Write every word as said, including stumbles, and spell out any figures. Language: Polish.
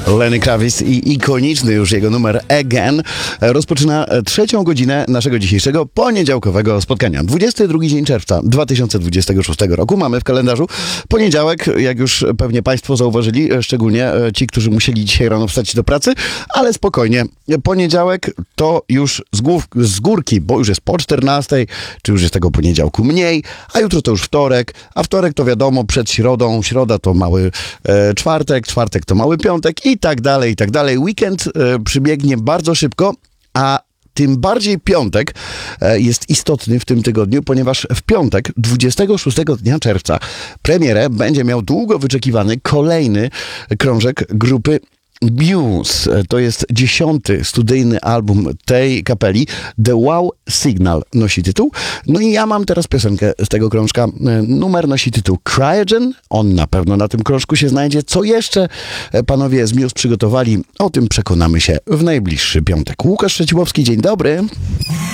Lenny Kravitz i ikoniczny już jego numer Again rozpoczyna trzecią godzinę naszego dzisiejszego poniedziałkowego spotkania. dwudziesty drugi dzień czerwca dwa tysiące dwudziestego szóstego roku. Mamy w kalendarzu poniedziałek, jak już pewnie Państwo zauważyli, szczególnie ci, którzy musieli dzisiaj rano wstać do pracy, ale spokojnie. Poniedziałek to już z, głów, z górki, bo już jest po czternastej, czy już jest tego poniedziałku mniej, a jutro to już wtorek, a wtorek to wiadomo przed środą, środa to mały e, czwartek, czwartek to mały piątek i tak dalej, i tak dalej. Weekend e, przybiegnie bardzo szybko, a tym bardziej piątek e, jest istotny w tym tygodniu, ponieważ w piątek, dwudziestego szóstego dnia czerwca, premierę będzie miał długo wyczekiwany kolejny krążek grupy Muse. To jest dziesiąty studyjny album tej kapeli. The Wow Signal nosi tytuł. No i ja mam teraz piosenkę z tego krążka. Numer nosi tytuł Cryogen. On na pewno na tym krążku się znajdzie. Co jeszcze panowie z Muse przygotowali? O tym przekonamy się w najbliższy piątek. Łukasz Szczeciłowski, dzień dobry.